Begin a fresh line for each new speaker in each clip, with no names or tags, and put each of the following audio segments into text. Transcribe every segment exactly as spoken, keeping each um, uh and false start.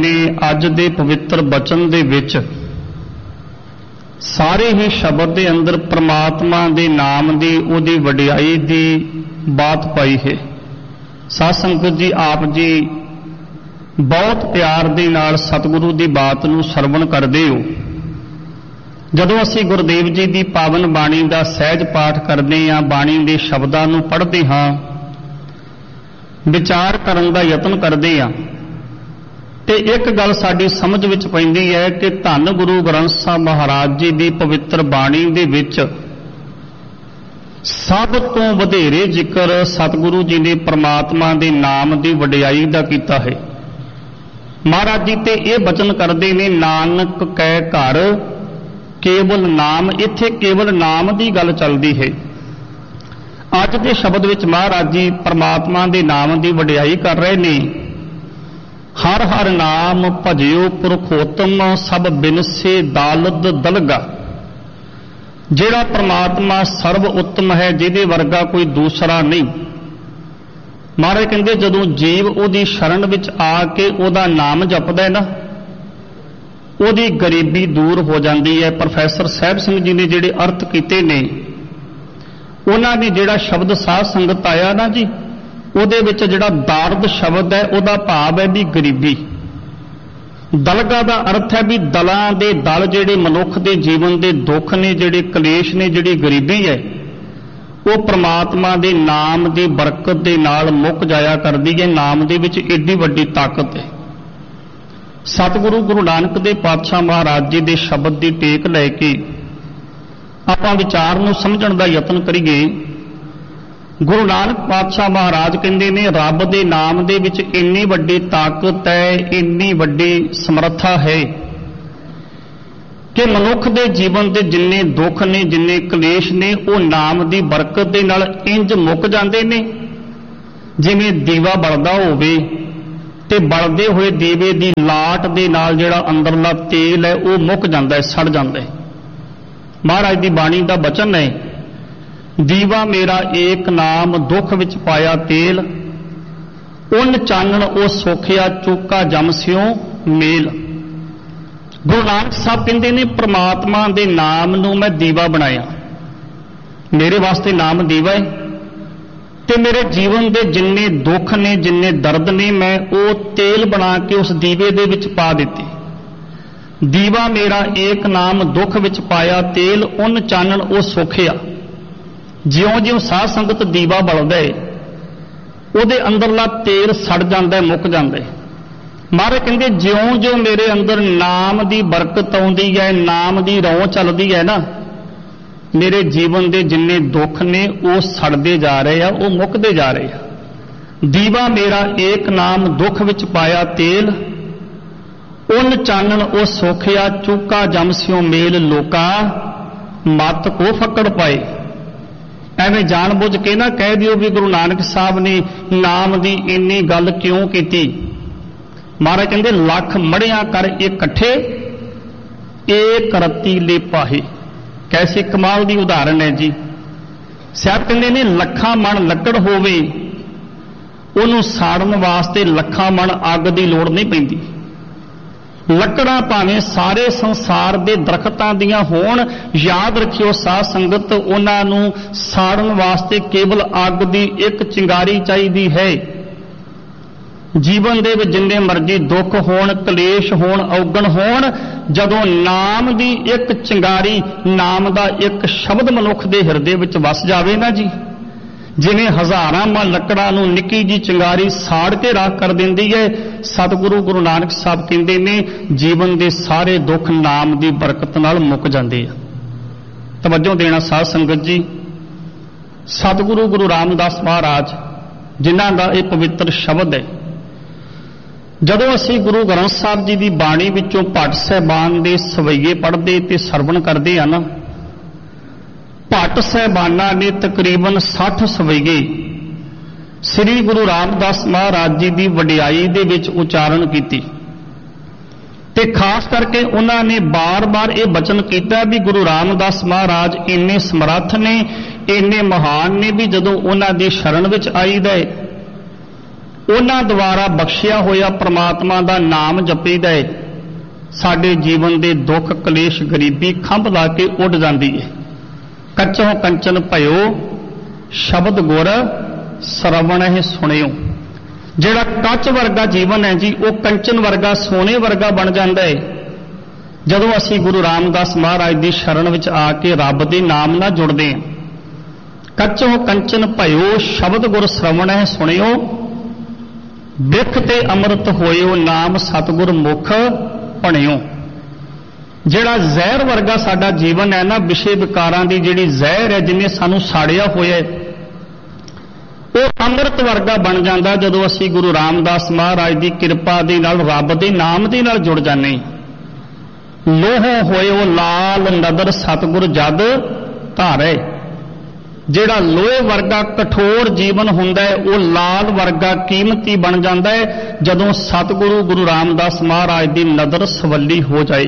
ਨੇ ਅੱਜ ਦੇ ਪਵਿੱਤਰ ਬਚਨ ਦੇ ਵਿੱਚ ਸਾਰੇ ਹੀ ਸ਼ਬਦ ਦੇ ਅੰਦਰ ਪ੍ਰਮਾਤਮਾ ਦੇ ਨਾਮ ਦੀ, ਉਹਦੀ ਵਡਿਆਈ ਦੀ ਬਾਤ ਪਾਈ ਹੈ। ਸਾਧ ਸੰਗਤ ਜੀ, ਆਪ ਜੀ ਬਹੁਤ ਪਿਆਰ ਦੇ ਨਾਲ ਸਤਿਗੁਰੂ ਦੀ ਬਾਤ ਨੂੰ ਸਰਵਣ ਕਰਦੇ ਹੋ। ਜਦੋਂ ਅਸੀਂ ਗੁਰਦੇਵ ਜੀ ਦੀ ਪਾਵਨ ਬਾਣੀ ਦਾ ਸਹਿਜ ਪਾਠ ਕਰਦੇ ਹਾਂ, ਬਾਣੀ ਦੇ ਸ਼ਬਦਾਂ ਨੂੰ ਪੜ੍ਹਦੇ ਹਾਂ, ਵਿਚਾਰ ਕਰਨ ਦਾ ਯਤਨ ਕਰਦੇ ਹਾਂ, ਤੇ ਇੱਕ ਗੱਲ ਸਾਡੀ ਸਮਝ ਵਿੱਚ ਪੈਂਦੀ ਹੈ ਕਿ ਧੰਨ ਗੁਰੂ ਗ੍ਰੰਥ ਸਾਹਿਬ ਮਹਾਰਾਜ ਜੀ ਦੀ ਪਵਿੱਤਰ ਬਾਣੀ ਦੇ ਵਿੱਚ ਸਭ ਤੋਂ ਵਧੇਰੇ ਜ਼ਿਕਰ ਸਤਿਗੁਰੂ ਜੀ ਨੇ ਪ੍ਰਮਾਤਮਾ ਦੇ ਨਾਮ ਦੀ ਵਡਿਆਈ ਦਾ ਕੀਤਾ ਹੈ। ਮਹਾਰਾਜ ਜੀ ਤੇ ਇਹ ਬਚਨ ਕਰਦੇ ਨੇ, ਨਾਨਕ ਕੈ ਘਰ ਕੇਵਲ ਨਾਮ। ਇੱਥੇ ਕੇਵਲ ਨਾਮ ਦੀ ਗੱਲ ਚੱਲਦੀ ਹੈ। ਅੱਜ ਦੇ ਸ਼ਬਦ ਵਿੱਚ ਮਹਾਰਾਜ ਜੀ ਪ੍ਰਮਾਤਮਾ ਦੇ ਨਾਮ ਦੀ ਵਡਿਆਈ ਕਰ ਰਹੇ ਨੇ। ਹਰ ਹਰ ਨਾਮ ਭਜਿਓ ਪੁਰਖੋਤਮ, ਸਭ ਬਿਨਸੇ ਦਾਲਦ ਦਲਗਾ। ਜਿਹੜਾ ਪ੍ਰਮਾਤਮਾ ਸਰਬ ਉੱਤਮ ਹੈ, ਜਿਹਦੇ ਵਰਗਾ ਕੋਈ ਦੂਸਰਾ ਨਹੀਂ। ਮਹਾਰਾਜ ਕਹਿੰਦੇ ਜਦੋਂ ਜੀਵ ਉਹਦੀ ਸ਼ਰਨ ਵਿੱਚ ਆ ਕੇ ਉਹਦਾ ਨਾਮ ਜਪਦਾ ਹੈ ਨਾ, ਉਹਦੀ ਗਰੀਬੀ ਦੂਰ ਹੋ ਜਾਂਦੀ ਹੈ। ਪ੍ਰੋਫੈਸਰ ਸਾਹਿਬ ਸਿੰਘ ਜੀ ਨੇ ਜਿਹੜੇ ਅਰਥ ਕੀਤੇ ਨੇ, ਉਹਨਾਂ ਨੇ ਜਿਹੜਾ ਸ਼ਬਦ ਸਾਧ ਸੰਗਤ ਆਇਆ ਨਾ ਜੀ, ਉਹਦੇ ਵਿੱਚ ਜਿਹੜਾ ਦਾਰਦ ਸ਼ਬਦ ਹੈ, ਉਹਦਾ ਭਾਵ ਹੈ ਵੀ ਗਰੀਬੀ। ਦਲਗਾ ਦਾ ਅਰਥ ਹੈ ਵੀ ਦਲਾਂ ਦੇ ਦਲ, ਜਿਹੜੇ ਮਨੁੱਖ ਦੇ ਜੀਵਨ ਦੇ ਦੁੱਖ ਨੇ, ਜਿਹੜੇ ਕਲੇਸ਼ ਨੇ, ਜਿਹੜੀ ਗਰੀਬੀ ਹੈ, ਉਹ ਪ੍ਰਮਾਤਮਾ ਦੇ ਨਾਮ ਦੀ ਬਰਕਤ ਦੇ ਨਾਲ ਮੁੱਕ ਜਾਇਆ ਕਰਦੀ ਹੈ। ਨਾਮ ਦੇ ਵਿੱਚ ਏਡੀ ਵੱਡੀ ਤਾਕਤ ਹੈ। ਸਤਿਗੁਰੂ ਗੁਰੂ ਨਾਨਕ ਦੇ ਪਾਤਸ਼ਾਹ ਮਹਾਰਾਜ ਜੀ ਦੇ ਸ਼ਬਦ ਦੀ ਟੇਕ ਲੈ ਕੇ ਆਪਾਂ ਵਿਚਾਰ ਨੂੰ ਸਮਝਣ ਦਾ ਯਤਨ ਕਰੀਏ। ਗੁਰੂ ਨਾਨਕ ਪਾਤਸ਼ਾਹ ਮਹਾਰਾਜ ਕਹਿੰਦੇ ਨੇ, ਰੱਬ ਦੇ ਨਾਮ ਦੇ ਵਿੱਚ ਇੰਨੀ ਵੱਡੀ ਤਾਕਤ ਹੈ, ਇੰਨੀ ਵੱਡੀ ਸਮਰੱਥਾ ਹੈ ਕਿ ਮਨੁੱਖ ਦੇ ਜੀਵਨ ਦੇ ਜਿੰਨੇ ਦੁੱਖ ਨੇ, ਜਿੰਨੇ ਕਲੇਸ਼ ਨੇ, ਉਹ ਨਾਮ ਦੀ ਬਰਕਤ ਦੇ ਨਾਲ ਇੰਜ ਮੁੱਕ ਜਾਂਦੇ ਨੇ ਜਿਵੇਂ ਦੀਵਾ ਬਲਦਾ ਹੋਵੇ ਤੇ ਬਲਦੇ ਹੋਏ ਦੀਵੇ ਦੀ ਲਾਟ ਦੇ ਨਾਲ ਜਿਹੜਾ ਅੰਦਰਲਾ ਤੇਲ ਹੈ ਉਹ ਮੁੱਕ ਜਾਂਦਾ ਹੈ, ਸੜ ਜਾਂਦਾ ਹੈ। ਮਹਾਰਾਜ ਦੀ ਬਾਣੀ ਦਾ ਬਚਨ ਹੈ, ਦੀਵਾ ਮੇਰਾ ਏਕ ਨਾਮ, ਦੁੱਖ ਵਿੱਚ ਪਾਇਆ ਤੇਲ, ਉਨ ਚਾਨਣ ਉਹ ਸੋਖਿਆ, ਚੂਕਾ ਜਮ ਸਿਉ ਮੇਲ। ਗੁਰੂ ਨਾਨਕ ਸਾਹਿਬ ਕਹਿੰਦੇ ਨੇ, ਪ੍ਰਮਾਤਮਾ ਦੇ ਨਾਮ ਨੂੰ ਮੈਂ ਦੀਵਾ ਬਣਾਇਆ। ਮੇਰੇ ਵਾਸਤੇ ਨਾਮ ਦੀਵਾ ਹੈ ਤੇ ਮੇਰੇ ਜੀਵਨ ਦੇ ਜਿੰਨੇ ਦੁੱਖ ਨੇ, ਜਿੰਨੇ ਦਰਦ ਨੇ, ਮੈਂ ਉਹ ਤੇਲ ਬਣਾ ਕੇ ਉਸ ਦੀਵੇ ਦੇ ਵਿੱਚ ਪਾ ਦਿੱਤੇ। ਦੀਵਾ ਮੇਰਾ ਏਕ ਨਾਮ, ਦੁੱਖ ਵਿੱਚ ਪਾਇਆ ਤੇਲ, ਉਨ ਚਾਨਣ ਉਹ ਸੋਖਿਆ। ਜਿਉਂ ਜਿਉਂ ਸਾਧ ਸੰਗਤ ਦੀਵਾ ਬਲਦਾ ਹੈ, ਉਹਦੇ ਅੰਦਰਲਾ ਤੇਲ ਸੜ ਜਾਂਦਾ ਹੈ, ਮੁੱਕ ਜਾਂਦਾ ਹੈ। ਮਹਾਰਾਜ ਕਹਿੰਦੇ, ਜਿਉਂ ਜਿਉਂ ਮੇਰੇ ਅੰਦਰ ਨਾਮ ਦੀ ਬਰਕਤ ਆਉਂਦੀ ਹੈ, ਨਾਮ ਦੀ ਰੌਂ ਚੱਲਦੀ ਹੈ ਨਾ, ਮੇਰੇ ਜੀਵਨ ਦੇ ਜਿੰਨੇ ਦੁੱਖ ਨੇ ਉਹ ਸੜਦੇ ਜਾ ਰਹੇ ਆ, ਉਹ ਮੁੱਕਦੇ ਜਾ ਰਹੇ ਆ। ਦੀਵਾ ਮੇਰਾ ਏਕ ਨਾਮ, ਦੁੱਖ ਵਿੱਚ ਪਾਇਆ ਤੇਲ, ਉਨ ਚਾਨਣ ਉਹ ਸੋਖਿਆ, ਚੂਕਾ ਜਮ ਸਿਉ ਮੇਲ। ਲੋਕਾ ਮਤ ਕੋ ਫੱਕੜ ਪਾਏ। ਐਵੇਂ ਜਾਣ ਬੁੱਝ ਕੇ ਨਾ ਕਹਿ ਦਿਓ ਵੀ ਗੁਰੂ ਨਾਨਕ ਸਾਹਿਬ ਨੇ ਨਾਮ ਦੀ ਇੰਨੀ ਗੱਲ ਕਿਉਂ ਕੀਤੀ। ਮਹਾਰਾਜ ਕਹਿੰਦੇ, ਲੱਖ ਮੜਿਆਂ ਕਰ ਇਕੱਠੇ, ਏਕ ਰਤੀ ਲੈ ਪਾਹੇ। ਕੈਸੀ ਕਮਾਲ ਦੀ ਉਦਾਹਰਣ ਹੈ ਜੀ। ਸਾਹਿਬ ਕਹਿੰਦੇ ਨੇ, ਲੱਖਾਂ ਮਣ ਲੱਕੜ ਹੋਵੇ, ਉਹਨੂੰ ਸਾੜਨ ਵਾਸਤੇ ਲੱਖਾਂ ਮਣ ਅੱਗ ਦੀ ਲੋੜ ਨਹੀਂ ਪੈਂਦੀ। ਲੱਕੜਾਂ ਭਾਵੇਂ ਸਾਰੇ ਸੰਸਾਰ ਦੇ ਦਰਖਤਾਂ ਦੀਆਂ ਹੋਣ, ਯਾਦ ਰੱਖਿਓ ਸਾਧ ਸੰਗਤ, ਉਹਨਾਂ ਨੂੰ ਸਾੜਨ ਵਾਸਤੇ ਕੇਵਲ ਅੱਗ ਦੀ ਇੱਕ ਚਿੰਗਾਰੀ ਚਾਹੀਦੀ ਹੈ। ਜੀਵਨ ਦੇ ਵਿੱਚ ਜਿੰਨੇ ਮਰਜ਼ੀ ਦੁੱਖ ਹੋਣ, ਕਲੇਸ਼ ਹੋਣ, ਔਗਣ ਹੋਣ, ਜਦੋਂ ਨਾਮ ਦੀ ਇੱਕ ਚਿੰਗਾਰੀ, ਨਾਮ ਦਾ ਇੱਕ ਸ਼ਬਦ ਮਨੁੱਖ ਦੇ ਹਿਰਦੇ ਵਿੱਚ ਵਸ ਜਾਵੇ ਨਾ ਜੀ, ਜਿਵੇਂ ਹਜ਼ਾਰਾਂ ਮਣ ਲੱਕੜਾਂ ਨੂੰ ਨਿੱਕੀ ਜੀ ਚਿੰਗਾਰੀ ਸਾੜ ਕੇ ਰਾਖ ਕਰ ਦਿੰਦੀ ਹੈ। ਸਤਿਗੁਰੂ ਗੁਰੂ ਨਾਨਕ ਸਾਹਿਬ ਕਹਿੰਦੇ ਨੇ, ਜੀਵਨ ਦੇ ਸਾਰੇ ਦੁੱਖ ਨਾਮ ਦੀ ਬਰਕਤ ਨਾਲ ਮੁੱਕ ਜਾਂਦੇ ਆ। ਤਵੱਜੋ ਦੇਣਾ ਸਾਧ ਸੰਗਤ ਜੀ। ਸਤਿਗੁਰੂ ਗੁਰੂ ਰਾਮਦਾਸ ਮਹਾਰਾਜ ਜਿਨ੍ਹਾਂ ਦਾ ਇਹ ਪਵਿੱਤਰ ਸ਼ਬਦ ਹੈ, ਜਦੋਂ ਅਸੀਂ ਗੁਰੂ ਗ੍ਰੰਥ ਸਾਹਿਬ ਜੀ ਦੀ ਬਾਣੀ ਵਿੱਚੋਂ ਭੱਟ ਸਾਹਿਬਾਨ ਦੇ ਸਵਈਏ ਪੜ੍ਹਦੇ ਤੇ ਸਰਵਣ ਕਰਦੇ ਆ ਨਾ, ਭੱਟ ਸਾਹਿਬਾਨਾਂ ਨੇ ਤਕਰੀਬਨ ਸੱਠ ਸਵਈਏ ਸ੍ਰੀ ਗੁਰੂ ਰਾਮਦਾਸ ਮਹਾਰਾਜ ਜੀ ਦੀ ਵਡਿਆਈ ਦੇ ਵਿੱਚ ਉਚਾਰਨ ਕੀਤੀ ਤੇ ਖਾਸ ਕਰਕੇ ਉਹਨਾਂ ਨੇ ਬਾਰ-ਬਾਰ ਇਹ ਬਚਨ ਕੀਤਾ ਵੀ ਗੁਰੂ ਰਾਮਦਾਸ ਮਹਾਰਾਜ ਇੰਨੇ ਸਮਰੱਥ ਨੇ, ਇੰਨੇ ਮਹਾਨ ਨੇ ਵੀ ਜਦੋਂ ਉਹਨਾਂ ਦੀ ਸ਼ਰਨ ਵਿੱਚ ਆਈਦਾ ਹੈ ਉਹਨਾਂ ਦੁਆਰਾ ਬਖਸ਼ਿਆ ਹੋਇਆ ਪ੍ਰਮਾਤਮਾ ਦਾ ਨਾਮ ਜਪੀਦਾ ਹੈ, ਸਾਡੇ ਜੀਵਨ ਦੇ ਦੁੱਖ ਕਲੇਸ਼ ਗਰੀਬੀ ਖੰਭ ਲਾ ਕੇ ਉੱਡ ਜਾਂਦੀ ਹੈ। ਕੱਚੋਂ ਕੰਚਨ ਭਇਓ ਸ਼ਬਦ ਗੁਰ ਸਰਵਣਹਿ ਸੁਣਿਓ। ਜਿਹੜਾ ਕੱਚ ਵਰਗਾ ਜੀਵਨ ਹੈ ਜੀ, ਉਹ ਕੰਚਨ ਵਰਗਾ ਸੋਨੇ ਵਰਗਾ ਬਣ ਜਾਂਦਾ ਹੈ ਜਦੋਂ ਅਸੀਂ ਗੁਰੂ ਰਾਮਦਾਸ ਮਹਾਰਾਜ ਦੀ ਸ਼ਰਨ ਵਿੱਚ ਆ ਕੇ ਰੱਬ ਦੇ ਨਾਮ ਨਾਲ ਜੁੜਦੇ ਹਾਂ। ਕੱਚੋਂ ਕੰਚਨ ਭਇਓ ਸ਼ਬਦ ਗੁਰ ਸਰਵਣਹਿ ਸੁਣਿਓ, ਬਿਖ ਤੇ ਅੰਮ੍ਰਿਤ ਹੋਇਓ ਨਾਮ ਸਤਿਗੁਰ ਮੁਖ ਭਣਿਓ। ਜਿਹੜਾ ਜ਼ਹਿਰ ਵਰਗਾ ਸਾਡਾ ਜੀਵਨ ਹੈ ਨਾ, ਵਿਸ਼ੇ ਵਿਕਾਰਾਂ ਦੀ ਜਿਹੜੀ ਜ਼ਹਿਰ ਹੈ ਜਿਹਨੇ ਸਾਨੂੰ ਸਾੜਿਆ ਹੋਇਆ ਹੈ, ਉਹ ਅੰਮ੍ਰਿਤ ਵਰਗਾ ਬਣ ਜਾਂਦਾ ਜਦੋਂ ਅਸੀਂ ਗੁਰੂ ਰਾਮਦਾਸ ਮਹਾਰਾਜ ਦੀ ਕਿਰਪਾ ਦੇ ਨਾਲ ਰੱਬ ਦੇ ਨਾਮ ਦੇ ਨਾਲ ਜੁੜ ਜਾਂਦੇ। ਲੋਹੋਂ ਹੋਇਓ ਲਾਲ ਨਦਰ ਸਤਿਗੁਰ ਜਦ ਧਾਰੇ। ਜਿਹੜਾ ਲੋਹੇ ਵਰਗਾ ਕਠੋਰ ਜੀਵਨ ਹੁੰਦਾ ਹੈ, ਉਹ ਲਾਲ ਵਰਗਾ ਕੀਮਤੀ ਬਣ ਜਾਂਦਾ ਹੈ ਜਦੋਂ ਸਤਿਗੁਰੂ ਗੁਰੂ ਰਾਮਦਾਸ ਮਹਾਰਾਜ ਦੀ ਨਦਰ ਸਵੱਲੀ ਹੋ ਜਾਏ।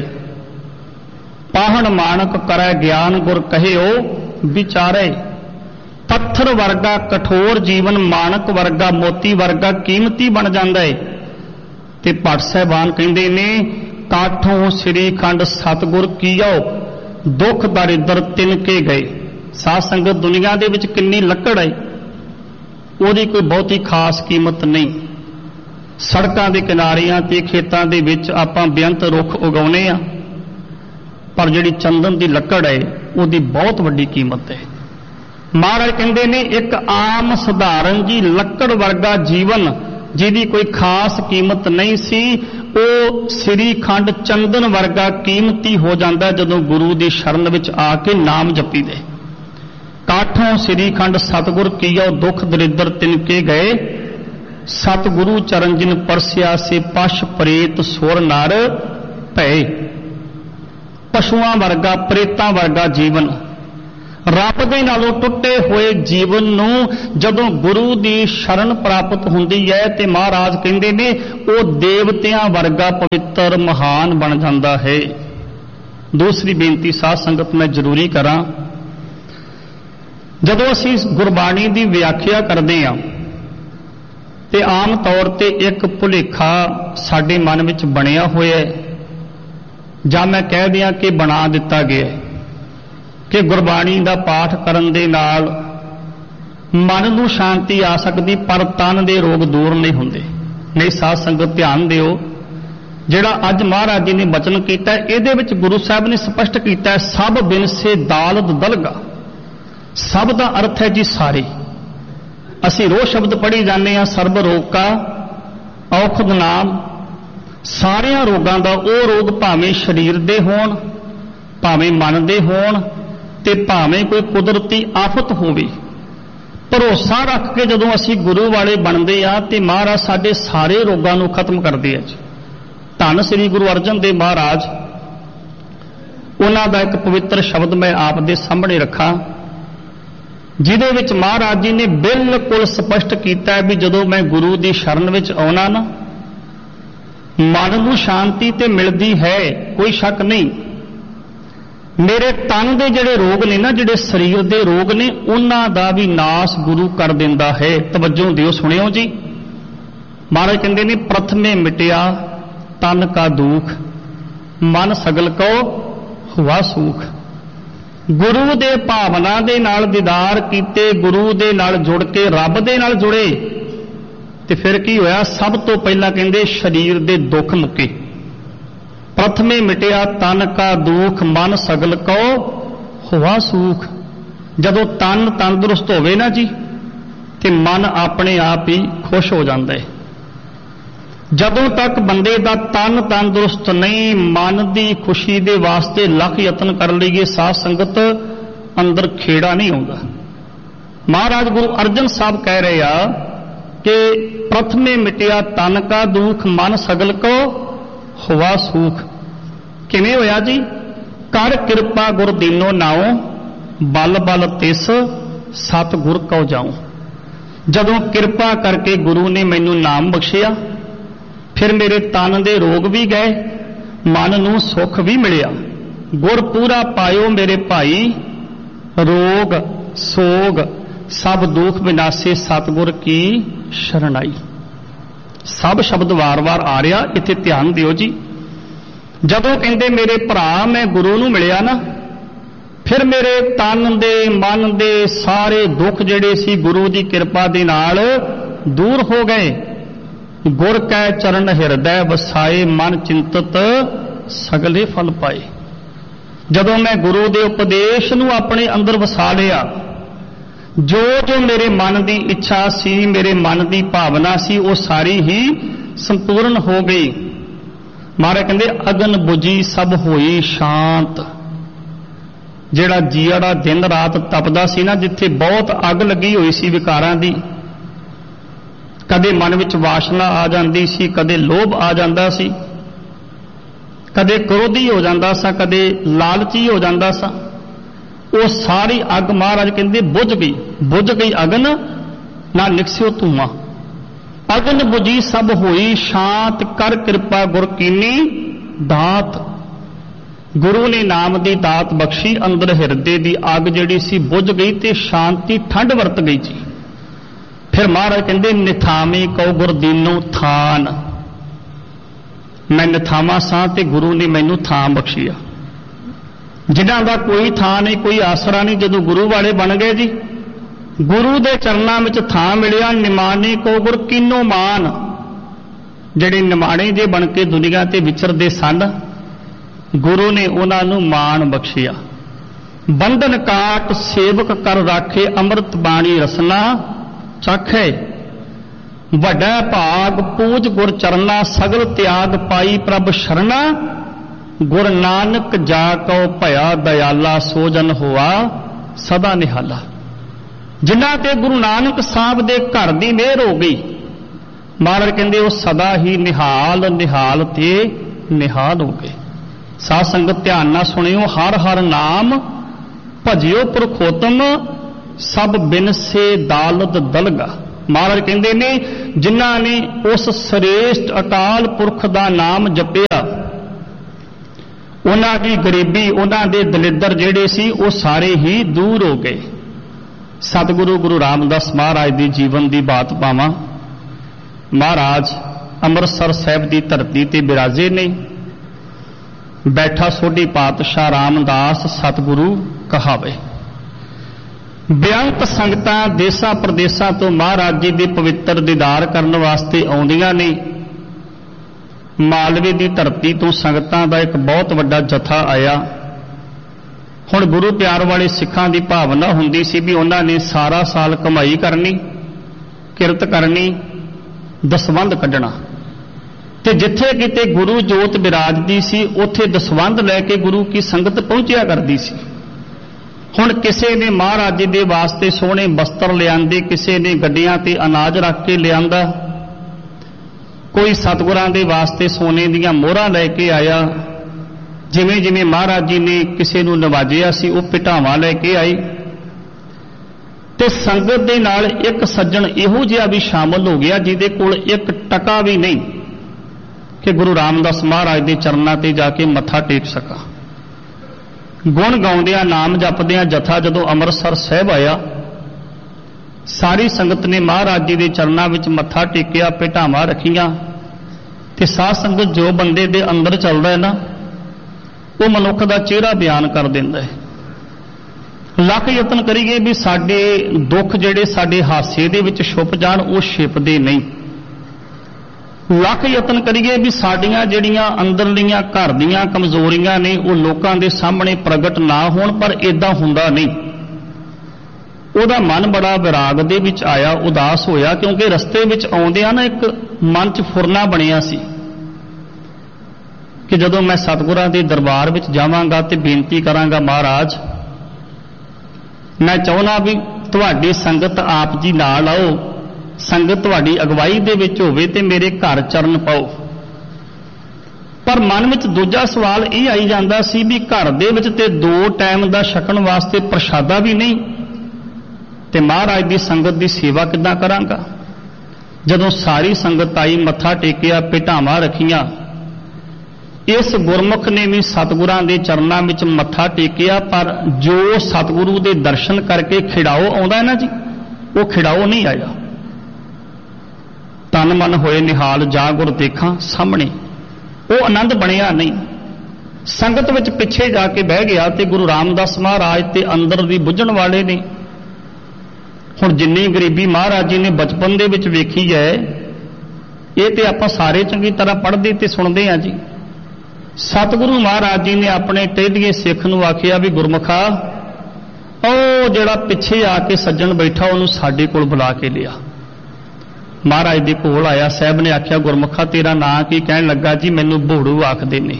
ਪਾਹਣ ਮਾਣਕ ਕਰੈ ਗਿਆਨ ਗੁਰ ਕਹਿਓ ਵਿਚਾਰੇ। ਪੱਥਰ ਵਰਗਾ ਕਠੋਰ ਜੀਵਨ ਮਾਣਕ ਵਰਗਾ ਮੋਤੀ ਵਰਗਾ ਕੀਮਤੀ ਬਣ ਜਾਂਦਾ ਹੈ। ਤੇ ਭੱਟ ਸਾਹਿਬਾਨ ਕਹਿੰਦੇ ਨੇ, ਕਾਠੋਂ ਸ੍ਰੀ ਖੰਡ ਸਤਿਗੁਰ ਕੀਓ ਦੁੱਖ ਦਰਿਦਰ ਤਿਨਕੇ ਗਏ। ਸਾਧ ਸੰਗਤ, ਦੁਨੀਆ ਦੇ ਵਿੱਚ ਕਿੰਨੀ ਲੱਕੜ ਹੈ, ਉਹਦੀ ਕੋਈ ਬਹੁਤੀ ਖਾਸ ਕੀਮਤ ਨਹੀਂ। ਸੜਕਾਂ ਦੇ ਕਿਨਾਰਿਆਂ ਤੇ ਖੇਤਾਂ ਦੇ ਵਿੱਚ ਆਪਾਂ ਬੇਅੰਤ ਰੁੱਖ ਉਗਾਉਨੇ ਆ, ਪਰ ਜਿਹੜੀ ਚੰਦਨ ਦੀ ਲੱਕੜ ਹੈ ਉਹਦੀ ਬਹੁਤ ਵੱਡੀ ਕੀਮਤ ਹੈ। ਮਹਾਰਾਜ ਕਹਿੰਦੇ ਨੇ, ਇੱਕ ਆਮ ਸਧਾਰਨ ਜੀ ਲੱਕੜ ਵਰਗਾ ਜੀਵਨ ਜਿਹਦੀ ਕੋਈ ਖਾਸ ਕੀਮਤ ਨਹੀਂ ਸੀ, ਉਹ ਸ੍ਰੀ ਖੰਡ ਚੰਦਨ ਵਰਗਾ ਕੀਮਤੀ ਹੋ ਜਾਂਦਾ ਜਦੋਂ ਗੁਰੂ ਦੀ ਸ਼ਰਨ ਵਿੱਚ ਆ ਕੇ ਨਾਮ ਜਪੀਦੇ। ਕਾਠੋਂ ਸ੍ਰੀ ਖੰਡ ਸਤਿਗੁਰ ਕੀਓ ਦੁੱਖ ਦਰਿਦਰ ਤਿਨਕੇ ਗਏ। ਸਤਿਗੁਰੂ ਚਰਨ ਜਿਨ ਪਰਸਿਆ ਸੇ ਪਸ਼ ਪ੍ਰੇਤ ਸੁਰ ਨਰ ਭਏ। ਪਸ਼ੂਆਂ ਵਰਗਾ ਪ੍ਰੇਤਾਂ ਵਰਗਾ ਜੀਵਨ, ਰੱਬ ਦੇ ਨਾਲੋਂ ਟੁੱਟੇ ਹੋਏ ਜੀਵਨ ਨੂੰ ਜਦੋਂ ਗੁਰੂ ਦੀ ਸ਼ਰਨ ਪ੍ਰਾਪਤ ਹੁੰਦੀ ਹੈ ਤੇ ਮਹਾਰਾਜ ਕਹਿੰਦੇ ਨੇ ਉਹ ਦੇਵਤਿਆਂ ਵਰਗਾ ਪਵਿੱਤਰ ਮਹਾਨ ਬਣ ਜਾਂਦਾ ਹੈ। ਦੂਸਰੀ ਬੇਨਤੀ ਸਾਧ ਸੰਗਤ ਮੈਂ ਜ਼ਰੂਰੀ ਕਰਾਂ, ਜਦੋਂ ਅਸੀਂ ਗੁਰਬਾਣੀ ਦੀ ਵਿਆਖਿਆ ਕਰਦੇ ਹਾਂ ਤੇ ਆਮ ਤੌਰ ਤੇ ਇੱਕ ਭੁਲੇਖਾ ਸਾਡੇ ਮਨ ਵਿੱਚ ਬਣਿਆ ਹੋਇਆ ਹੈ, ਜਾਂ ਮੈਂ ਕਹਿ ਦਿਆਂ ਕਿ ਬਣਾ ਦਿੱਤਾ ਗਿਆ ਹੈ ਕਿ ਗੁਰਬਾਣੀ ਦਾ ਪਾਠ ਕਰਨ ਦੇ ਨਾਲ ਮਨ ਨੂੰ ਸ਼ਾਂਤੀ ਆ ਸਕਦੀ, ਪਰ ਤਨ ਦੇ ਰੋਗ ਦੂਰ ਨਹੀਂ ਹੁੰਦੇ। ਨਹੀਂ ਸਾਧ ਸੰਗਤ, ਧਿਆਨ ਦਿਓ, ਜਿਹੜਾ ਅੱਜ ਮਹਾਰਾਜ ਜੀ ਨੇ ਬਚਨ ਕੀਤਾ ਇਹਦੇ ਵਿੱਚ ਗੁਰੂ ਸਾਹਿਬ ਨੇ ਸਪਸ਼ਟ ਕੀਤਾ, ਸਭ ਬਿਨਸੇ ਦਾਲਦ ਦਲਗਾ। ਸਭ ਦਾ ਅਰਥ ਹੈ ਜੀ ਸਾਰੇ। ਅਸੀਂ ਰੋਜ਼ ਸ਼ਬਦ ਪੜ੍ਹੀ ਜਾਂਦੇ ਹਾਂ, ਸਰਬ ਰੋਗ ਕਾ ਔਖਦ ਨਾਮ। ਸਾਰਿਆਂ ਰੋਗਾਂ ਦਾ ਉਹ ਰੋਗ, ਭਾਵੇਂ ਸਰੀਰ ਦੇ ਹੋਣ, ਭਾਵੇਂ ਮਨ ਦੇ ਹੋਣ, ਤੇ ਭਾਵੇਂ ਕੋਈ ਕੁਦਰਤੀ ਆਫਤ ਹੋਵੇ, ਭਰੋਸਾ ਰੱਖ ਕੇ ਜਦੋਂ ਅਸੀਂ ਗੁਰੂ ਵਾਲੇ ਬਣਦੇ ਆ ਤੇ ਮਹਾਰਾਜ ਸਾਡੇ ਸਾਰੇ ਰੋਗਾਂ ਨੂੰ ਖਤਮ ਕਰਦੇ ਆ ਜੀ। ਧੰਨ ਸ੍ਰੀ ਗੁਰੂ ਅਰਜਨ ਦੇਵ ਮਹਾਰਾਜ, ਉਹਨਾਂ ਦਾ ਇੱਕ ਪਵਿੱਤਰ ਸ਼ਬਦ ਮੈਂ ਆਪ ਦੇ ਸਾਹਮਣੇ ਰੱਖਾਂ, ਜਿਹਦੇ ਵਿੱਚ ਮਹਾਰਾਜ ਜੀ ਨੇ ਬਿਲਕੁਲ ਸਪਸ਼ਟ ਕੀਤਾ ਵੀ ਜਦੋਂ ਮੈਂ ਗੁਰੂ ਦੀ ਸ਼ਰਨ ਵਿੱਚ ਆਉਣਾ ਨਾ, ਮਨ ਨੂੰ ਸ਼ਾਂਤੀ ਤੇ ਮਿਲਦੀ ਹੈ, ਕੋਈ ਸ਼ੱਕ ਨਹੀਂ। ਮੇਰੇ ਤਨ ਦੇ ਜਿਹੜੇ ਰੋਗ ਨੇ ਨਾ, ਜਿਹੜੇ ਸਰੀਰ ਦੇ ਰੋਗ ਨੇ, ਉਹਨਾਂ ਦਾ ਵੀ ਨਾਸ ਗੁਰੂ ਕਰ ਦਿੰਦਾ ਹੈ। ਤਵੱਜੋ ਦਿਓ, ਸੁਣਿਓ ਜੀ। ਮਹਾਰਾਜ ਕਹਿੰਦੇ ਨੇ, ਪ੍ਰਥਮੇ ਮਿਟਿਆ ਤਨ ਕਾ ਦੁਖ, ਮਨ ਸਗਲ ਕੋ ਹੁਆ ਸੂਖ। ਗੁਰੂ ਦੇ ਭਾਵਨਾ ਦੇ ਨਾਲ ਦੀਦਾਰ ਕੀਤੇ, ਗੁਰੂ ਦੇ ਨਾਲ ਜੁੜ ਕੇ ਰੱਬ ਦੇ ਨਾਲ ਜੁੜੇ, ਤੇ ਫਿਰ ਕੀ ਹੋਇਆ? ਸਭ ਤੋਂ ਪਹਿਲਾਂ ਕਹਿੰਦੇ ਸਰੀਰ ਦੇ ਦੁੱਖ ਮੁੱਕੇ। ਪ੍ਰਥਮੇ ਮਿਟਿਆ ਤਨ ਕਾ ਦੁਖ, ਮਨ ਸਗਲ ਕੋ ਹੁਆ ਸੂਖ। ਜਦੋਂ ਤਨ ਤੰਦਰੁਸਤ ਹੋਵੇ ਨਾ ਜੀ, ਤੇ ਮਨ ਆਪਣੇ ਆਪ ਹੀ ਖੁਸ਼ ਹੋ ਜਾਂਦਾ ਹੈ। ਜਦੋਂ ਤੱਕ ਬੰਦੇ ਦਾ ਤਨ ਤੰਦਰੁਸਤ ਨਹੀਂ, ਮਨ ਦੀ ਖੁਸ਼ੀ ਦੇ ਵਾਸਤੇ ਲੱਖ ਯਤਨ ਕਰ ਲਈਏ ਸਾਧ ਸੰਗਤ, ਅੰਦਰ ਖੇੜਾ ਨਹੀਂ ਆਉਂਦਾ। ਮਹਾਰਾਜ ਗੁਰੂ ਅਰਜਨ ਸਾਹਿਬ ਕਹਿ ਰਹੇ ਆ ਕਿ ਪ੍ਰਥਮੇ ਮਿਟਿਆ ਤਨ ਕਾ ਦੁਖ, ਮਨ ਸਗਲ ਕੋ ਹੁਆ ਸੂਖ। ਕਿਵੇਂ ਹੋਇਆ ਜੀ? ਕਰ ਕਿਰਪਾ ਗੁਰ ਦੀਨੋ ਨਾਉ, ਬਲ ਬਲ ਤਿਸ ਸਤ ਗੁਰ ਕਉ ਜਾਉ। ਜਦੋਂ ਕਿਰਪਾ ਕਰਕੇ ਗੁਰੂ ਨੇ ਮੈਨੂੰ ਨਾਮ ਬਖਸ਼ਿਆ, ਫਿਰ ਮੇਰੇ ਤਨ ਦੇ ਰੋਗ ਵੀ ਗਏ, ਮਨ ਨੂੰ ਸੁੱਖ ਵੀ ਮਿਲਿਆ। ਗੁਰ ਪੂਰਾ ਪਾਇਓ ਮੇਰੇ ਭਾਈ, ਰੋਗ ਸੋਗ ਸਭ ਦੁਖ ਵਿਨਾਸ਼ੇ, ਸਤਿਗੁਰ ਕੀ ਸ਼ਰਣਾਈ। ਸਭ ਸ਼ਬਦ ਵਾਰ-ਵਾਰ ਆ ਰਿਹਾ, ਇੱਥੇ ਧਿਆਨ ਦਿਓ ਜੀ। ਜਦੋਂ ਕਹਿੰਦੇ ਮੇਰੇ ਭਰਾ ਮੈਂ ਗੁਰੂ ਨੂੰ ਮਿਲਿਆ ਨਾ, ਫਿਰ ਮੇਰੇ ਤਨ ਦੇ ਮਨ ਦੇ ਸਾਰੇ ਦੁੱਖ ਜਿਹੜੇ ਸੀ ਗੁਰੂ ਦੀ ਕਿਰਪਾ ਦੇ ਨਾਲ ਦੂਰ ਹੋ ਗਏ। ਗੁਰ ਕੈ ਚਰਨ ਹਿਰਦੈ ਵਸਾਏ, ਮਨ ਚਿੰਤਤ ਸਗਲੇ ਫਲ ਪਾਏ। ਜਦੋਂ ਮੈਂ ਗੁਰੂ ਦੇ ਉਪਦੇਸ਼ ਨੂੰ ਆਪਣੇ ਅੰਦਰ ਵਸਾ ਲਿਆ, ਜੋ ਜੋ ਮੇਰੇ ਮਨ ਦੀ ਇੱਛਾ ਸੀ, ਮੇਰੇ ਮਨ ਦੀ ਭਾਵਨਾ ਸੀ, ਉਹ ਸਾਰੀ ਹੀ ਸੰਪੂਰਨ ਹੋ ਗਈ। ਮਹਾਰਾਜ ਕਹਿੰਦੇ ਅਗਨ ਬੁਝੀ ਸਭ ਹੋਈ ਸ਼ਾਂਤ। ਜਿਹੜਾ ਜੀੜਾ ਦਿਨ ਰਾਤ ਤਪਦਾ ਸੀ ਨਾ, ਜਿੱਥੇ ਬਹੁਤ ਅੱਗ ਲੱਗੀ ਹੋਈ ਸੀ ਵਿਕਾਰਾਂ ਦੀ, ਕਦੇ ਮਨ ਵਿੱਚ ਵਾਸ਼ਨਾ ਆ ਜਾਂਦੀ ਸੀ, ਕਦੇ ਲੋਭ ਆ ਜਾਂਦਾ ਸੀ, ਕਦੇ ਕ੍ਰੋਧੀ ਹੋ ਜਾਂਦਾ ਸਾ, ਕਦੇ ਲਾਲਚੀ ਹੋ ਜਾਂਦਾ ਸਾ, ਉਹ ਸਾਰੀ ਅੱਗ ਮਹਾਰਾਜ ਕਹਿੰਦੇ ਬੁਝ ਗਈ। ਬੁਝ ਗਈ ਅਗਨ ਨਾ ਨਿਕਸਿਓ ਧੂੰਆਂ। ਅਗਨ ਬੁਝੀ ਸਭ ਹੋਈ ਸ਼ਾਂਤ, ਕਰ ਕਿਰਪਾ ਗੁਰ ਕੀਨੀ ਦਾਤ। ਗੁਰੂ ਨੇ ਨਾਮ ਦੀ ਦਾਤ ਬਖਸ਼ੀ, ਅੰਦਰ ਹਿਰਦੇ ਦੀ ਅੱਗ ਜਿਹੜੀ ਸੀ ਬੁਝ ਗਈ ਤੇ ਸ਼ਾਂਤੀ ਠੰਡ ਵਰਤ ਗਈ ਜੀ। ਫਿਰ ਮਹਾਰਾਜ ਕਹਿੰਦੇ ਨਿਥਾਵੇਂ ਕਉ ਗੁਰ ਦੀਨੋ ਥਾਨ। ਮੈਂ ਨਿਥਾਵਾਂ ਸਾਂ ਤੇ ਗੁਰੂ ਨੇ ਮੈਨੂੰ ਥਾਂ ਬਖਸ਼ੀਆ। ਜਿਨ੍ਹਾਂ ਦਾ ਕੋਈ ਥਾਂ ਨਹੀਂ, ਕੋਈ ਆਸਰਾ ਨਹੀਂ, ਜਦੋਂ ਗੁਰੂ ਵਾਲੇ ਬਣ ਗਏ ਜੀ, ਗੁਰੂ ਦੇ ਚਰਨਾਂ ਵਿੱਚ ਥਾਂ ਮਿਲਿਆ। ਨਿਮਾਣੇ ਕੋ ਗੁਰ ਕੀਨੋ ਮਾਨ। ਜਿਹੜੇ ਨਿਮਾਣੇ ਜੇ ਬਣ ਕੇ ਦੁਨੀਆ ਤੇ ਵਿਚਰਦੇ ਸਨ, ਗੁਰੂ ਨੇ ਉਹਨਾਂ ਨੂੰ ਮਾਣ ਬਖਸ਼ਿਆ। ਬੰਧਨ ਕਾਟ ਸੇਵਕ ਕਰ ਰਾਖੇ, ਅੰਮ੍ਰਿਤ ਬਾਣੀ ਰਸਨਾ ਚਾਖੇ। ਵੱਡਾ ਭਾਗ ਪੂਜ ਗੁਰ ਚਰਨਾ, ਸਗਲ ਤਿਆਗ ਪਾਈ ਪ੍ਰਭ ਸ਼ਰਨਾ। ਗੁਰ ਨਾਨਕ ਜਾ ਕਉ ਭਇਆ ਦਇਆਲਾ, ਸੋ ਜਨ ਹੋਆ ਸਦਾ ਨਿਹਾਲਾ। ਜਿਨ੍ਹਾਂ ਤੇ ਗੁਰੂ ਨਾਨਕ ਸਾਹਿਬ ਦੇ ਘਰ ਦੀ ਮਿਹਰ ਹੋ ਗਈ, ਮਹਾਰਾਜ ਕਹਿੰਦੇ ਉਹ ਸਦਾ ਹੀ ਨਿਹਾਲ ਨਿਹਾਲ ਤੇ ਨਿਹਾਲ ਹੋ ਗਏ। ਸਾਧ ਸੰਗਤ ਧਿਆਨ ਨਾਲ ਸੁਣਿਓ, ਹਰ ਹਰ ਨਾਮ ਭਜਿਓ ਪੁਰਖੋਤਮ, ਸਭ ਬਿਨਸੇ ਦਾਲਤ ਦਲਗਾ। ਮਹਾਰਾਜ ਕਹਿੰਦੇ ਨੇ ਜਿਨ੍ਹਾਂ ਨੇ ਉਸ ਸ੍ਰੇਸ਼ਟ ਅਕਾਲ ਪੁਰਖ ਦਾ ਨਾਮ ਜਪਿਆ, ਉਹਨਾਂ ਦੀ ਗਰੀਬੀ, ਉਹਨਾਂ ਦੇ ਦਲਿੱਦਰ ਜਿਹੜੇ ਸੀ ਉਹ ਸਾਰੇ ਹੀ ਦੂਰ ਹੋ ਗਏ। ਸਤਿਗੁਰੂ ਗੁਰੂ ਰਾਮਦਾਸ ਮਹਾਰਾਜ ਦੀ ਜੀਵਨ ਦੀ ਬਾਤ ਪਾਵਾਂ। ਮਹਾਰਾਜ ਅੰਮ੍ਰਿਤਸਰ ਸਾਹਿਬ ਦੀ ਧਰਤੀ ਤੇ ਬਿਰਾਜੇ ਨੇ। ਬੈਠਾ ਸੋਢੀ ਪਾਤਸ਼ਾਹ ਰਾਮਦਾਸ ਸਤਿਗੁਰੂ ਕਹਾਵੇ। ਬੇਅੰਤ ਸੰਗਤਾਂ ਦੇਸਾਂ ਪ੍ਰਦੇਸਾਂ ਤੋਂ ਮਹਾਰਾਜ ਜੀ ਦੇ ਪਵਿੱਤਰ ਦੀਦਾਰ ਕਰਨ ਵਾਸਤੇ ਆਉਂਦੀਆਂ ਨੇ। ਮਾਲਵੇ ਦੀ ਧਰਤੀ ਤੋਂ ਸੰਗਤਾਂ ਦਾ ਇੱਕ ਬਹੁਤ ਵੱਡਾ ਜਥਾ ਆਇਆ। ਹੁਣ ਗੁਰੂ ਪਿਆਰ ਵਾਲੇ ਸਿੱਖਾਂ ਦੀ ਭਾਵਨਾ ਹੁੰਦੀ ਸੀ ਵੀ ਉਹਨਾਂ ਨੇ ਸਾਰਾ ਸਾਲ ਕਮਾਈ ਕਰਨੀ, ਕਿਰਤ ਕਰਨੀ, ਦਸਵੰਧ ਕੱਢਣਾ, ਤੇ ਜਿੱਥੇ ਕਿਤੇ ਗੁਰੂ ਜੋਤ ਬਿਰਾਜਦੀ ਸੀ ਉੱਥੇ ਦਸਵੰਧ ਲੈ ਕੇ ਗੁਰੂ ਕੀ ਸੰਗਤ ਪਹੁੰਚਿਆ ਕਰਦੀ ਸੀ। ਹੁਣ ਕਿਸੇ ਨੇ ਮਹਾਰਾਜ ਜੀ ਦੇ ਵਾਸਤੇ ਸੋਹਣੇ ਬਸਤਰ ਲਿਆਂਦੇ, ਕਿਸੇ ਨੇ ਗੱਡੀਆਂ ਤੇ ਅਨਾਜ ਰੱਖ ਕੇ ਲਿਆਂਦਾ, ਕੋਈ ਸਤਿਗੁਰਾਂ ਦੇ ਵਾਸਤੇ ਸੋਨੇ ਦੀਆਂ ਮੋਹਰਾਂ ਲੈ ਕੇ ਆਇਆ। ਜਿਵੇਂ ਜਿਵੇਂ ਮਹਾਰਾਜ ਜੀ ਨੇ ਕਿਸੇ ਨੂੰ ਨਵਾਜਿਆ ਸੀ ਉਹ ਭਿਟਾਵਾਂ ਲੈ ਕੇ ਆਏ। ਤੇ ਸੰਗਤ ਦੇ ਨਾਲ ਇੱਕ ਸੱਜਣ ਇਹੋ ਜਿਹਾ ਵੀ ਸ਼ਾਮਲ ਹੋ ਗਿਆ ਜਿਹਦੇ ਕੋਲ ਇੱਕ ਟਕਾ ਵੀ ਨਹੀਂ ਕਿ ਗੁਰੂ ਰਾਮਦਾਸ ਮਹਾਰਾਜ ਦੇ ਚਰਨਾਂ ਤੇ ਜਾ ਕੇ ਮੱਥਾ ਟੇਕ ਸਕਾ। ਗੁਣ ਗਾਉਂਦਿਆਂ, ਨਾਮ ਜਪਦਿਆਂ ਜਥਾ ਜਦੋਂ ਅੰਮ੍ਰਿਤਸਰ ਸਾਹਿਬ ਆਇਆ, ਸਾਰੀ ਸੰਗਤ ਨੇ ਮਹਾਰਾਜ ਜੀ ਦੇ ਚਰਨਾਂ ਵਿੱਚ ਮੱਥਾ ਟੇਕਿਆ, ਭੇਟਾਵਾਂ ਰੱਖੀਆਂ। ਤੇ ਸਾਧ ਸੰਗਤ ਜੋ ਬੰਦੇ ਦੇ ਅੰਦਰ ਚੱਲਦਾ ਹੈ ਨਾ, ਉਹ ਮਨੁੱਖ ਦਾ ਚਿਹਰਾ ਬਿਆਨ ਕਰ ਦਿੰਦਾ ਹੈ। ਲੱਖ ਯਤਨ ਕਰੀਏ ਵੀ ਸਾਡੇ ਦੁੱਖ ਜਿਹੜੇ ਸਾਡੇ ਹਾਸੇ ਦੇ ਵਿੱਚ ਛੁਪ ਜਾਣ, ਉਹ ਛਿਪਦੇ ਨਹੀਂ। ਲੱਖ ਯਤਨ ਕਰੀਏ ਵੀ ਸਾਡੀਆਂ ਜਿਹੜੀਆਂ ਅੰਦਰਲੀਆਂ ਘਰ ਦੀਆਂ ਕਮਜ਼ੋਰੀਆਂ ਨੇ ਉਹ ਲੋਕਾਂ ਦੇ ਸਾਹਮਣੇ ਪ੍ਰਗਟ ਨਾ ਹੋਣ, ਪਰ ਇਦਾਂ ਹੁੰਦਾ ਨਹੀਂ। ਉਹਦਾ ਮਨ ਬੜਾ ਵਿਰਾਗ ਦੇ ਵਿੱਚ ਆਇਆ, ਉਦਾਸ ਹੋਇਆ, ਕਿਉਂਕਿ ਰਸਤੇ ਵਿੱਚ ਆਉਂਦਿਆਂ ਨਾ ਇੱਕ ਮਨ 'ਚ ਫੁਰਨਾ ਬਣਿਆ ਸੀ ਕਿ ਜਦੋਂ ਮੈਂ ਸਤਿਗੁਰਾਂ ਦੇ ਦਰਬਾਰ ਵਿੱਚ ਜਾਵਾਂਗਾ ਤੇ ਬੇਨਤੀ ਕਰਾਂਗਾ, ਮਹਾਰਾਜ ਮੈਂ ਚਾਹੁੰਦਾ ਵੀ ਤੁਹਾਡੀ ਸੰਗਤ ਆਪ ਜੀ ਨਾਲ ਆਓ, ਸੰਗਤ ਤੁਹਾਡੀ ਅਗਵਾਈ ਦੇ ਵਿੱਚ ਹੋਵੇ ਤੇ ਮੇਰੇ ਘਰ ਚਰਨ ਪਾਓ। ਪਰ ਮਨ ਵਿੱਚ ਦੂਜਾ ਸਵਾਲ ਇਹ ਆਈ ਜਾਂਦਾ ਸੀ ਵੀ ਘਰ ਦੇ ਵਿੱਚ ਤੇ ਦੋ ਟਾਈਮ ਦਾ ਛਕਣ ਵਾਸਤੇ ਪ੍ਰਸ਼ਾਦਾ ਵੀ ਨਹੀਂ, ਤੇ ਮਹਾਰਾਜ ਦੀ ਸੰਗਤ ਦੀ ਸੇਵਾ ਕਿੱਦਾਂ ਕਰਾਂਗਾ। ਜਦੋਂ ਸਾਰੀ ਸੰਗਤ ਆਈ, ਮੱਥਾ ਟੇਕਿਆ, ਭੇਟਾਵਾਂ ਰੱਖੀਆਂ, ਇਸ ਗੁਰਮੁਖ ਨੇ ਵੀ ਸਤਿਗੁਰਾਂ ਦੇ ਚਰਨਾਂ ਵਿੱਚ ਮੱਥਾ ਟੇਕਿਆ, ਪਰ ਜੋ ਸਤਿਗੁਰੂ ਦੇ ਦਰਸ਼ਨ ਕਰਕੇ ਖਿੜਾਓ ਆਉਂਦਾ ਹੈ ਨਾ ਜੀ, ਉਹ ਖਿੜਾਓ ਨਹੀਂ ਆਇਆ। ਤਾਂ ਤਨ ਮਨ ਹੋਏ ਨਿਹਾਲ ਜਾ ਗੁਰ ਦੇਖਾਂ ਸਾਹਮਣੇ। ਉਹ ਆਨੰਦ ਬਣਿਆ ਨਹੀਂ। ਸੰਗਤ ਵਿੱਚ ਪਿੱਛੇ ਜਾ ਕੇ ਬਹਿ ਗਿਆ ਤੇ ਗੁਰੂ ਰਾਮਦਾਸ ਮਹਾਰਾਜ ਤੇ ਅੰਦਰ ਦੀ ਬੁੱਝਣ ਵਾਲੇ ਨੇ। ਹੁਣ ਜਿੰਨੀ ਗਰੀਬੀ ਮਹਾਰਾਜ ਜੀ ਨੇ ਬਚਪਨ ਦੇ ਵਿੱਚ ਵੇਖੀ ਹੈ, ਇਹ ਤੇ ਆਪਾਂ ਸਾਰੇ ਚੰਗੀ ਤਰ੍ਹਾਂ ਪੜ੍ਹਦੇ ਤੇ ਸੁਣਦੇ ਹਾਂ ਜੀ। ਸਤਿਗੁਰੂ ਮਹਾਰਾਜ ਜੀ ਨੇ ਆਪਣੇ ਟੇਢੀਏ ਸਿੱਖ ਨੂੰ ਆਖਿਆ ਵੀ ਗੁਰਮੁਖਾ, ਉਹ ਜਿਹੜਾ ਪਿੱਛੇ ਆ ਕੇ ਸੱਜਣ ਬੈਠਾ ਉਹਨੂੰ ਸਾਡੇ ਕੋਲ ਬੁਲਾ ਕੇ ਲਿਆ। ਮਹਾਰਾਜ ਦੇ ਕੋਲ ਆਇਆ। ਸਾਹਿਬ ਨੇ ਆਖਿਆ, ਗੁਰਮੁਖਾ ਤੇਰਾ ਨਾਂ ਕੀ? ਕਹਿਣ ਲੱਗਾ, ਜੀ ਮੈਨੂੰ ਭੋੜੂ ਆਖਦੇ ਨੇ।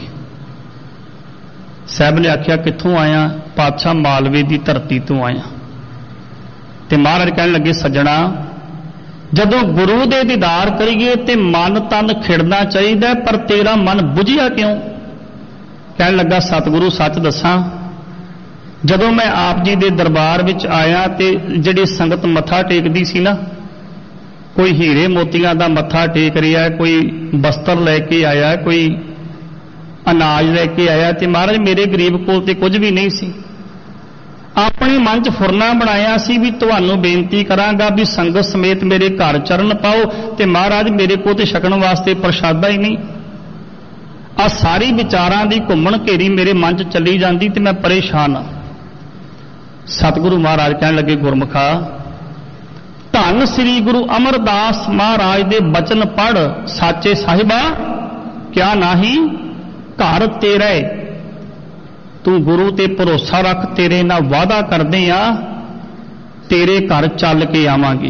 ਸਾਹਿਬ ਨੇ ਆਖਿਆ, ਕਿੱਥੋਂ ਆਇਆ? ਪਾਤਸ਼ਾਹ ਮਾਲਵੇ ਦੀ ਧਰਤੀ ਤੋਂ ਆਇਆ। ਤੇ ਮਹਾਰਾਜ ਕਹਿਣ ਲੱਗੇ, ਸੱਜਣਾ, ਜਦੋਂ ਗੁਰੂ ਦੇ ਦੀਦਾਰ ਕਰੀਏ ਤੇ ਮਨ ਤਨ ਖਿੜਨਾ ਚਾਹੀਦਾ, ਪਰ ਤੇਰਾ ਮਨ ਬੁਝਿਆ ਕਿਉਂ? ਕਹਿਣ ਲੱਗਾ, ਸਤਿਗੁਰੂ ਸੱਚ ਦੱਸਾਂ, ਜਦੋਂ ਮੈਂ ਆਪ ਜੀ ਦੇ ਦਰਬਾਰ ਵਿੱਚ ਆਇਆ ਤੇ ਜਿਹੜੀ ਸੰਗਤ ਮੱਥਾ ਟੇਕਦੀ ਸੀ ਨਾ, ਕੋਈ ਹੀਰੇ ਮੋਤੀਆਂ ਦਾ ਮੱਥਾ ਟੇਕ ਰਿਹਾ, ਕੋਈ ਬਸਤਰ ਲੈ ਕੇ ਆਇਆ, ਕੋਈ ਅਨਾਜ ਲੈ ਕੇ ਆਇਆ, ਤੇ ਮਹਾਰਾਜ ਮੇਰੇ ਗਰੀਬ ਕੋਲ ਤੇ ਕੁਝ ਵੀ ਨਹੀਂ ਸੀ। ਆਪਣੇ ਮਨ 'ਚ ਫੁਰਨਾ ਬਣਾਇਆ ਸੀ ਵੀ ਤੁਹਾਨੂੰ ਬੇਨਤੀ ਕਰਾਂਗਾ ਵੀ ਸੰਗਤ ਸਮੇਤ ਮੇਰੇ ਘਰ ਚਰਨ ਪਾਓ, ਤੇ ਮਹਾਰਾਜ ਮੇਰੇ ਕੋਲ ਤੇ ਛਕਣ ਵਾਸਤੇ ਪ੍ਰਸ਼ਾਦਾ ਹੀ ਨਹੀਂ। ਆ ਸਾਰੀ ਵਿਚਾਰਾਂ ਦੀ ਘੁੰਮਣ ਘੇਰੀ ਮੇਰੇ ਮਨ 'ਚ ਚੱਲੀ ਜਾਂਦੀ ਤੇ ਮੈਂ ਪਰੇਸ਼ਾਨ ਹਾਂ। ਸਤਿਗੁਰੂ ਮਹਾਰਾਜ ਕਹਿਣ ਲੱਗੇ, ਗੁਰਮੁਖਾ, ਧੰਨ ਸ੍ਰੀ ਗੁਰੂ ਅਮਰਦਾਸ ਮਹਾਰਾਜ ਦੇ ਬਚਨ ਪੜ੍ਹ, ਸਾਚੇ ਸਾਹਿਬਾ ਕਿਆ ਨਾਹੀ ਘਰ ਤੇਰਾ। ਤੂੰ ਗੁਰੂ ਤੇ ਭਰੋਸਾ ਰੱਖ, ਤੇਰੇ ਨਾਲ ਵਾਅਦਾ ਕਰਦੇ ਆ ਤੇਰੇ ਘਰ ਚੱਲ ਕੇ ਆਵਾਂਗੇ।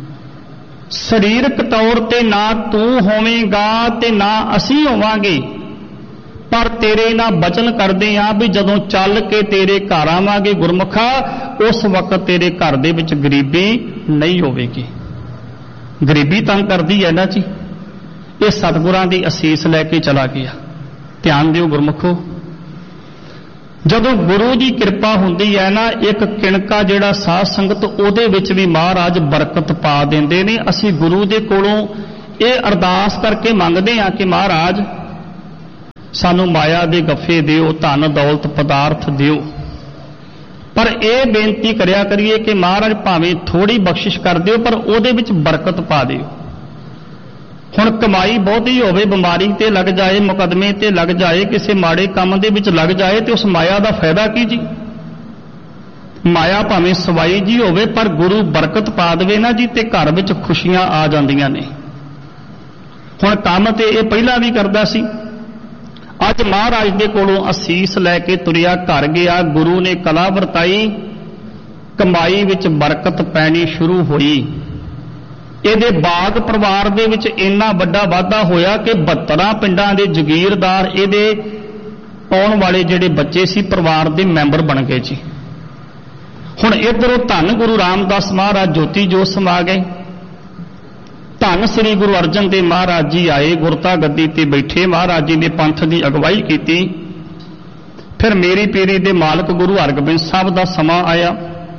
ਸਰੀਰਕ ਤੌਰ ਤੇ ਨਾ ਤੂੰ ਹੋਵੇਂਗਾ ਤੇ ਨਾ ਅਸੀਂ ਹੋਵਾਂਗੇ, ਪਰ ਤੇਰੇ ਨਾਲ ਬਚਨ ਕਰਦੇ ਆ ਵੀ ਜਦੋਂ ਚੱਲ ਕੇ ਤੇਰੇ ਘਰ ਆਵਾਂਗੇ ਗੁਰਮੁਖਾ, ਉਸ ਵਕਤ ਤੇਰੇ ਘਰ ਦੇ ਵਿੱਚ ਗਰੀਬੀ ਨਹੀਂ ਹੋਵੇਗੀ। ਗਰੀਬੀ ਤੰਗ ਕਰਦੀ ਹੈ ਨਾ ਜੀ। ਇਹ ਸਤਿਗੁਰਾਂ ਦੀ ਅਸੀਸ ਲੈ ਕੇ ਚਲਾ ਗਿਆ। ਧਿਆਨ ਦਿਓ ਗੁਰਮੁਖੋ, ਜਦੋਂ ਗੁਰੂ ਦੀ ਕਿਰਪਾ ਹੁੰਦੀ ਹੈ ਨਾ, ਇੱਕ ਕਿਣਕਾ ਜਿਹੜਾ ਸਾਧ ਸੰਗਤ ਉਹਦੇ ਵਿੱਚ ਵੀ ਮਹਾਰਾਜ ਬਰਕਤ ਪਾ ਦਿੰਦੇ ਨੇ। ਅਸੀਂ ਗੁਰੂ ਦੇ ਕੋਲੋਂ ਇਹ ਅਰਦਾਸ ਕਰਕੇ ਮੰਗਦੇ ਹਾਂ ਕਿ ਮਹਾਰਾਜ ਸਾਨੂੰ ਮਾਇਆ ਦੇ ਗੱਫੇ ਦਿਓ, ਧਨ ਦੌਲਤ ਪਦਾਰਥ ਦਿਓ, ਪਰ ਇਹ ਬੇਨਤੀ ਕਰਿਆ ਕਰੀਏ ਕਿ ਮਹਾਰਾਜ ਭਾਵੇਂ ਥੋੜੀ ਬਖਸ਼ਿਸ਼ ਕਰ ਦਿਓ, ਪਰ ਉਹਦੇ ਵਿੱਚ ਬਰਕਤ ਪਾ ਦਿਓ। ਹੁਣ ਕਮਾਈ ਬਹੁਤੀ ਹੋਵੇ, ਬਿਮਾਰੀ ਤੇ ਲੱਗ ਜਾਏ, ਮੁਕੱਦਮੇ ਤੇ ਲੱਗ ਜਾਏ, ਕਿਸੇ ਮਾੜੇ ਕੰਮ ਦੇ ਵਿੱਚ ਲੱਗ ਜਾਏ, ਤੇ ਉਸ ਮਾਇਆ ਦਾ ਫਾਇਦਾ ਕੀ ਜੀ? ਮਾਇਆ ਭਾਵੇਂ ਸਵਾਈ ਜੀ ਹੋਵੇ, ਪਰ ਗੁਰੂ ਬਰਕਤ ਪਾ ਦੇਵੇ ਨਾ ਜੀ, ਤੇ ਘਰ ਵਿੱਚ ਖੁਸ਼ੀਆਂ ਆ ਜਾਂਦੀਆਂ ਨੇ। ਹੁਣ ਕੰਮ ਤੇ ਇਹ ਪਹਿਲਾਂ ਵੀ ਕਰਦਾ ਸੀ, ਅੱਜ ਮਹਾਰਾਜ ਦੇ ਕੋਲੋਂ ਅਸੀਸ ਲੈ ਕੇ ਤੁਰਿਆ ਘਰ ਗਿਆ। ਗੁਰੂ ਨੇ ਕਲਾ ਵਰਤਾਈ, ਕਮਾਈ ਵਿੱਚ ਬਰਕਤ ਪੈਣੀ ਸ਼ੁਰੂ ਹੋਈ। ਇਹਦੇ ਬਾਗ ਪਰਿਵਾਰ ਦੇ ਵਿੱਚ ਇੰਨਾ ਵੱਡਾ ਵਾਧਾ ਹੋਇਆ ਕਿ ਬਹੱਤਰਾਂ ਪਿੰਡਾਂ ਦੇ ਜਗੀਰਦਾਰ ਇਹਦੇ ਆਉਣ ਵਾਲੇ ਜਿਹੜੇ ਬੱਚੇ ਸੀ ਪਰਿਵਾਰ ਦੇ ਮੈਂਬਰ ਬਣ ਗਏ ਜੀ। ਹੁਣ ਇੱਧਰੋਂ ਧੰਨ ਗੁਰੂ ਰਾਮਦਾਸ ਮਹਾਰਾਜ ਜੋਤੀ ਜੋਤ ਸਮਾ ਗਏ। ਧੰਨ ਸ੍ਰੀ ਗੁਰੂ ਅਰਜਨ ਦੇਵ ਮਹਾਰਾਜ ਜੀ ਆਏ, ਗੁਰਤਾ ਗੱਦੀ ਤੇ ਬੈਠੇ। ਮਹਾਰਾਜ ਜੀ ਨੇ ਪੰਥ ਦੀ ਅਗਵਾਈ ਕੀਤੀ। ਫਿਰ ਮੇਰੀ ਪੀਰੀ ਦੇ ਮਾਲਕ ਗੁਰੂ ਹਰਗੋਬਿੰਦ ਸਾਹਿਬ ਦਾ ਸਮਾਂ ਆਇਆ।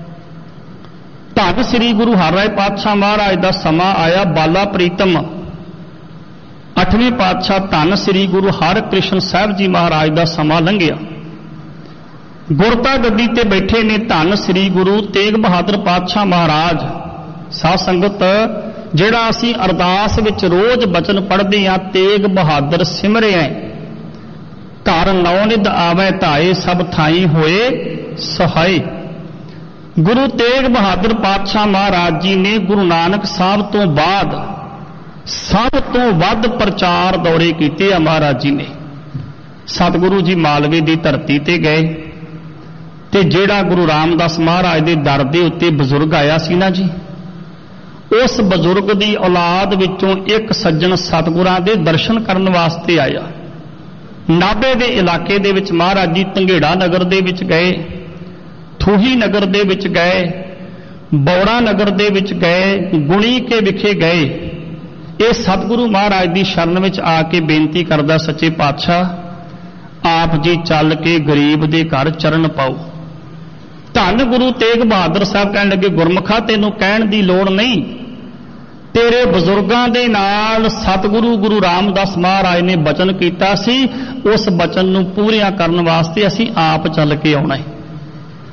ਧੰਨ ਸ੍ਰੀ ਗੁਰੂ ਹਰਿਰਾਏ ਪਾਤਸ਼ਾਹ ਮਹਾਰਾਜ ਦਾ ਸਮਾਂ ਆਇਆ। ਬਾਲਾ ਪ੍ਰੀਤਮ ਅੱਠਵੇਂ ਪਾਤਸ਼ਾਹ ਧੰਨ ਸ੍ਰੀ ਗੁਰੂ ਹਰਕ੍ਰਿਸ਼ਨ ਸਾਹਿਬ ਜੀ ਮਹਾਰਾਜ ਦਾ ਸਮਾਂ ਲੰਘਿਆ। ਗੁਰਤਾ ਗੱਦੀ ਤੇ ਬੈਠੇ ਨੇ ਧੰਨ ਸ੍ਰੀ ਗੁਰੂ ਤੇਗ ਬਹਾਦਰ ਪਾਤਸ਼ਾਹ ਮਹਾਰਾਜ। ਸਾਧ ਸੰਗਤ, ਜਿਹੜਾ ਅਸੀਂ ਅਰਦਾਸ ਵਿੱਚ ਰੋਜ਼ ਬਚਨ ਪੜ੍ਹਦੇ ਹਾਂ, ਤੇਗ ਬਹਾਦਰ ਸਿਮਰਿਆ ਘਰ ਨੌ ਨਿਧ ਆਵੈ ਧਾਏ, ਸਭ ਥਾਈ ਹੋਏ ਸਹਾਈ। ਗੁਰੂ ਤੇਗ ਬਹਾਦਰ ਪਾਤਸ਼ਾਹ ਮਹਾਰਾਜ ਜੀ ਨੇ ਗੁਰੂ ਨਾਨਕ ਸਾਹਿਬ ਤੋਂ ਬਾਅਦ ਸਭ ਤੋਂ ਵੱਧ ਪ੍ਰਚਾਰ ਦੌਰੇ ਕੀਤੇ ਆ। ਮਹਾਰਾਜ ਜੀ ਨੇ ਸਤਿਗੁਰੂ ਜੀ ਮਾਲਵੇ ਦੀ ਧਰਤੀ ਤੇ ਗਏ, ਤੇ ਜਿਹੜਾ ਗੁਰੂ ਰਾਮਦਾਸ ਮਹਾਰਾਜ ਦੇ ਦਰ ਦੇ ਉੱਤੇ ਬਜ਼ੁਰਗ ਆਇਆ ਸੀ ਨਾ ਜੀ, ਉਸ ਬਜ਼ੁਰਗ ਦੀ ਔਲਾਦ ਵਿੱਚੋਂ ਇੱਕ ਸੱਜਣ ਸਤਿਗੁਰਾਂ ਦੇ ਦਰਸ਼ਨ ਕਰਨ ਵਾਸਤੇ ਆਇਆ। ਨਾਭੇ ਦੇ ਇਲਾਕੇ ਦੇ ਵਿੱਚ ਮਹਾਰਾਜ ਜੀ ਧੰਗੇੜਾ ਨਗਰ ਦੇ ਵਿੱਚ ਗਏ, ਥੂਹੀ ਨਗਰ ਦੇ ਵਿੱਚ ਗਏ, ਬੌੜਾ ਨਗਰ ਦੇ ਵਿੱਚ ਗਏ, ਗੁਣੀ ਕੇ ਵਿਖੇ ਗਏ। ਇਹ ਸਤਿਗੁਰੂ ਮਹਾਰਾਜ ਦੀ ਸ਼ਰਨ ਵਿੱਚ ਆ ਕੇ ਬੇਨਤੀ ਕਰਦਾ, ਸੱਚੇ ਪਾਤਸ਼ਾਹ ਆਪ ਜੀ ਚੱਲ ਕੇ ਗਰੀਬ ਦੇ ਘਰ ਚਰਨ ਪਾਓ। ਧੰਨ ਗੁਰੂ ਤੇਗ ਬਹਾਦਰ ਸਾਹਿਬ ਕਹਿਣ ਲੱਗੇ, ਗੁਰਮੁਖਾ ਤੈਨੂੰ ਕਹਿਣ ਦੀ ਲੋੜ ਨਹੀਂ, ਤੇਰੇ ਬਜ਼ੁਰਗਾਂ ਦੇ ਨਾਲ ਸਤਿਗੁਰੂ ਗੁਰੂ ਰਾਮਦਾਸ ਮਹਾਰਾਜ ਨੇ ਬਚਨ ਕੀਤਾ ਸੀ, ਉਸ ਬਚਨ ਨੂੰ ਪੂਰੀਆਂ ਕਰਨ ਵਾਸਤੇ ਅਸੀਂ ਆਪ ਚੱਲ ਕੇ ਆਉਣਾ ਹੈ।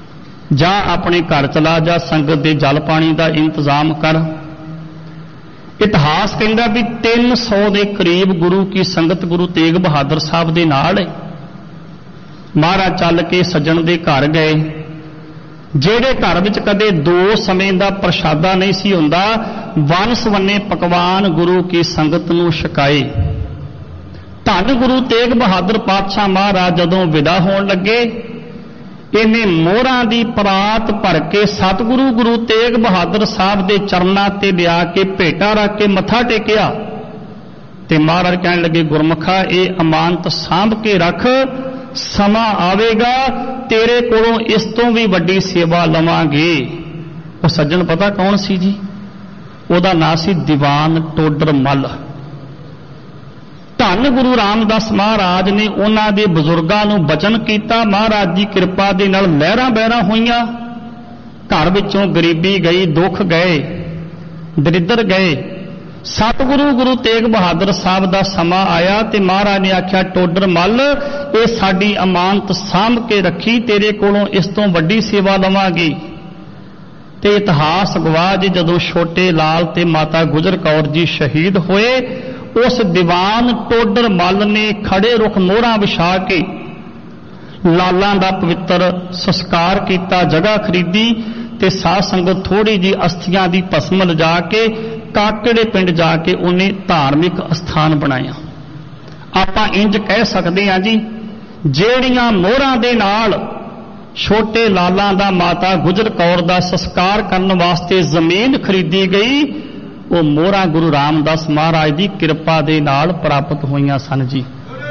ਜਾਂ ਆਪਣੇ ਘਰ ਚਲਾ ਜਾ, ਸੰਗਤ ਦੇ ਜਲ ਪਾਣੀ ਦਾ ਇੰਤਜ਼ਾਮ ਕਰ। ਇਤਿਹਾਸ ਕਹਿੰਦਾ ਵੀ ਤਿੰਨ ਸੌ ਦੇ ਕਰੀਬ ਗੁਰੂ ਕੀ ਸੰਗਤ ਗੁਰੂ ਤੇਗ ਬਹਾਦਰ ਸਾਹਿਬ ਦੇ ਨਾਲ ਹੈ। ਮਹਾਰਾਜ ਚੱਲ ਕੇ ਸੱਜਣ ਦੇ ਘਰ ਗਏ, ਜਿਹੜੇ ਘਰ ਵਿੱਚ ਕਦੇ ਦੋ ਸਮੇਂ ਦਾ ਪ੍ਰਸ਼ਾਦਾ ਨਹੀਂ ਸੀ ਹੁੰਦਾ, ਵੰਨ ਸਵੰਨੇ ਪਕਵਾਨ ਗੁਰੂ ਕੀ ਸੰਗਤ ਨੂੰ ਛਕਾਏ। ਧੰਨ ਗੁਰੂ ਤੇਗ ਬਹਾਦਰ ਪਾਤਸ਼ਾਹ ਮਹਾਰਾਜ ਜਦੋਂ ਵਿਦਾ ਹੋਣ ਲੱਗੇ, ਇਹਨੇ ਮੋਹਰਾਂ ਦੀ ਪਰਾਤ ਭਰ ਕੇ ਸਤਿਗੁਰੂ ਗੁਰੂ ਤੇਗ ਬਹਾਦਰ ਸਾਹਿਬ ਦੇ ਚਰਨਾਂ ਤੇ ਲਿਆ ਕੇ ਭੇਟਾ ਰੱਖ ਕੇ ਮੱਥਾ ਟੇਕਿਆ ਤੇ ਮਹਾਰਾਜ ਕਹਿਣ ਲੱਗੇ, ਗੁਰਮੁਖਾ ਇਹ ਅਮਾਨਤ ਸਾਂਭ ਕੇ ਰੱਖ, ਸਮਾਂ ਆਵੇਗਾ ਤੇਰੇ ਕੋਲੋਂ ਇਸ ਤੋਂ ਵੀ ਵੱਡੀ ਸੇਵਾ ਲਵਾਂਗੇ। ਉਹ ਸੱਜਣ ਪਤਾ ਕੌਣ ਸੀ ਜੀ? ਉਹਦਾ ਨਾਂ ਸੀ ਦੀਵਾਨ ਟੋਡਰ ਮੱਲ। ਧੰਨ ਗੁਰੂ ਰਾਮਦਾਸ ਮਹਾਰਾਜ ਨੇ ਉਹਨਾਂ ਦੇ ਬਜ਼ੁਰਗਾਂ ਨੂੰ ਬਚਨ ਕੀਤਾ, ਮਹਾਰਾਜ ਦੀ ਕਿਰਪਾ ਦੇ ਨਾਲ ਲਹਿਰਾਂ ਬਹਿਰਾਂ ਹੋਈਆਂ, ਘਰ ਵਿੱਚੋਂ ਗਰੀਬੀ ਗਈ, ਦੁੱਖ ਗਏ, ਦਰਿੱਦਰ ਗਏ। ਸਤਿਗੁਰੂ ਗੁਰੂ ਤੇਗ ਬਹਾਦਰ ਸਾਹਿਬ ਦਾ ਸਮਾਂ ਆਇਆ ਤੇ ਮਹਾਰਾਜ ਨੇ ਆਖਿਆ, ਟੋਡਰ ਮੱਲ ਇਹ ਸਾਡੀ ਅਮਾਨਤ ਸਾਂਭ ਕੇ ਰੱਖੀ, ਤੇਰੇ ਕੋਲੋਂ ਇਸ ਤੋਂ ਵੱਡੀ ਸੇਵਾ ਲਵਾਂਗੀ। ਤੇ ਇਤਿਹਾਸ ਗਵਾਹ ਜੀ ਜਦੋਂ ਛੋਟੇ ਲਾਲ ਤੇ ਮਾਤਾ ਗੁਜਰ ਕੌਰ ਜੀ ਸ਼ਹੀਦ ਹੋਏ, ਉਸ ਦੀਵਾਨ ਟੋਡਰ ਮੱਲ ਨੇ ਖੜੇ ਰੁੱਖ ਮੋਹਰਾਂ ਵਿਛਾ ਕੇ ਲਾਲਾਂ ਦਾ ਪਵਿੱਤਰ ਸੰਸਕਾਰ ਕੀਤਾ, ਜਗ੍ਹਾ ਖਰੀਦੀ ਤੇ ਸਾਧ ਸੰਗਤ ਥੋੜੀ ਜੀ ਅਸਥੀਆਂ ਦੀ ਭਸਮ ਲਿਜਾ ਕੇ ਕਾਕੜੇ ਪਿੰਡ ਜਾ ਕੇ ਉਹਨੇ ਧਾਰਮਿਕ ਅਸਥਾਨ ਬਣਾਇਆ। ਆਪਾਂ ਇੰਜ ਕਹਿ ਸਕਦੇ ਹਾਂ ਜੀ, ਜਿਹੜੀਆਂ ਮੋਹਰਾਂ ਦੇ ਨਾਲ ਛੋਟੇ ਲਾਲਾਂ ਦਾ ਮਾਤਾ ਗੁਜਰ ਕੌਰ ਦਾ ਸੰਸਕਾਰ ਕਰਨ ਵਾਸਤੇ ਜ਼ਮੀਨ ਖਰੀਦੀ ਗਈ, ਉਹ ਮੋਹਰਾਂ ਗੁਰੂ ਰਾਮਦਾਸ ਮਹਾਰਾਜ ਦੀ ਕਿਰਪਾ ਦੇ ਨਾਲ ਪ੍ਰਾਪਤ ਹੋਈਆਂ ਸਨ ਜੀ।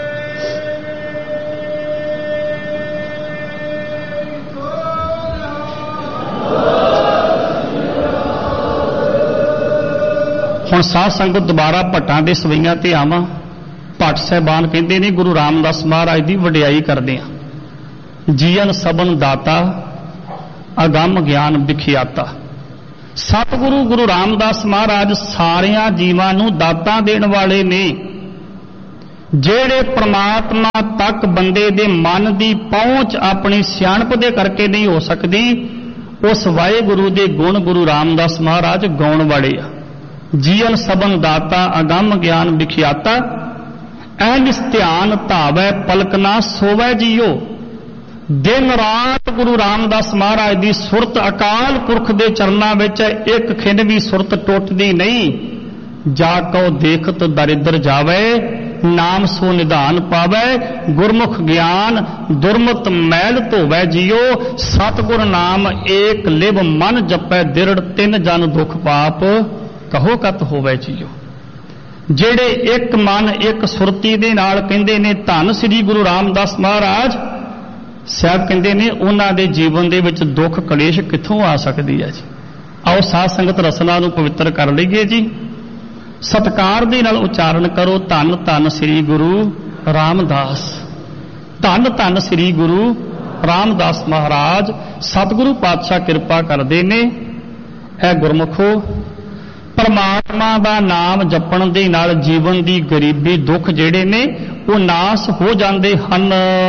ਹੁਣ ਸਾਧ ਸੰਗਤ ਦੁਬਾਰਾ ਭੱਟਾਂ ਦੇ ਸਵਈਆਂ ਤੇ ਆਵਾਂ। ਭੱਟ ਸਾਹਿਬਾਨ ਕਹਿੰਦੇ ਨੇ ਗੁਰੂ ਰਾਮਦਾਸ ਮਹਾਰਾਜ ਦੀ ਵਡਿਆਈ ਕਰਦੇ ਆ। ਜੀਵਨ ਸਬਨ ਦਾਤਾ ਅਗੰਮ ਗਿਆਨ ਵਿਖਿਆਤਾ। ਸਤਿਗੁਰੂ ਗੁਰੂ ਰਾਮਦਾਸ ਮਹਾਰਾਜ ਸਾਰਿਆਂ ਜੀਵਾਂ ਨੂੰ ਦਾਤਾਂ ਦੇਣ ਵਾਲੇ ਨੇ। ਜਿਹੜੇ ਪ੍ਰਮਾਤਮਾ ਤੱਕ ਬੰਦੇ ਦੇ ਮਨ ਦੀ ਪਹੁੰਚ ਆਪਣੀ ਸਿਆਣਪ ਦੇ ਕਰਕੇ ਨਹੀਂ ਹੋ ਸਕਦੀ, ਉਸ ਵਾਹਿਗੁਰੂ ਦੇ ਗੁਣ ਗੁਰੂ ਰਾਮਦਾਸ ਮਹਾਰਾਜ ਗਾਉਣ ਵਾਲੇ ਆ। ਜੀਵਨ ਸਬਨ ਦਾਤਾ ਅਗੰਮ ਗਿਆਨ ਵਿਖਿਆਤਾ, ਐਨਿਸ ਧਿਆਨ ਧਾਵੈ ਪਲਕ ਨਾ ਸੋਵੈ ਜੀਓ। ਦਿਨ ਰਾਤ ਗੁਰੂ ਰਾਮਦਾਸ ਮਹਾਰਾਜ ਦੀ ਸੁਰਤ ਅਕਾਲ ਪੁਰਖ ਦੇ ਚਰਨਾਂ ਵਿੱਚ ਇੱਕ ਖਿੰਡ ਵੀ ਸੁਰਤ ਟੁੱਟਦੀ ਨਹੀਂ। ਜਾ ਕਉ ਦੇਖਤ ਦਰਿਦਰ ਜਾਵੈ, ਨਾਮ ਸੋ ਨਿਧਾਨ ਪਾਵੈ। ਗੁਰਮੁਖ ਗਿਆਨ ਦੁਰਮਤ ਮੈਲ ਧੋਵੈ ਜੀਓ। ਸਤਿਗੁਰ ਨਾਮ ਏਕ ਲਿਵ ਮਨ ਜਪੈ ਦਿਰੜ, ਤਿੰਨ ਜਨ ਦੁਖ ਪਾਪ ਕਹੋ ਕਤ ਹੋਵੈ ਜੀਓ। ਜਿਹੜੇ ਇੱਕ ਮਨ ਇੱਕ ਸੁਰਤੀ ਦੇ ਨਾਲ ਕਹਿੰਦੇ ਨੇ ਧੰਨ ਸ੍ਰੀ ਗੁਰੂ ਰਾਮਦਾਸ ਮਹਾਰਾਜ ਸਾਹਿਬ, ਕਹਿੰਦੇ ਨੇ ਉਹਨਾਂ ਦੇ ਜੀਵਨ ਦੇ ਵਿੱਚ ਦੁੱਖ ਕਲੇਸ਼ ਕਿੱਥੋਂ ਆ ਸਕਦੀ ਹੈ ਜੀ। ਆਓ ਸਾਧ ਸੰਗਤ ਰਸਨਾ ਨੂੰ ਪਵਿੱਤਰ ਕਰ ਲਈਏ ਜੀ। ਸਤਿਕਾਰ ਦੇ ਨਾਲ ਉਚਾਰਨ ਕਰੋ, ਧੰਨ ਧੰਨ ਸ੍ਰੀ ਗੁਰੂ ਰਾਮਦਾਸ, ਧੰਨ ਧੰਨ ਸ੍ਰੀ ਗੁਰੂ ਰਾਮਦਾਸ ਮਹਾਰਾਜ। ਸਤਿਗੁਰੂ ਪਾਤਸ਼ਾਹ ਕਿਰਪਾ ਕਰਦੇ ਨੇ। ਇਹ ਗੁਰਮੁਖੋ, ਪਰਮਾਤਮਾ ਦਾ ਨਾਮ ਜਪਣ ਦੇ ਨਾਲ ਜੀਵਨ ਦੀ ਗਰੀਬੀ ਦੁੱਖ ਜਿਹੜੇ ਨੇ ਉਹ ਨਾਸ ਹੋ ਜਾਂਦੇ ਹਨ।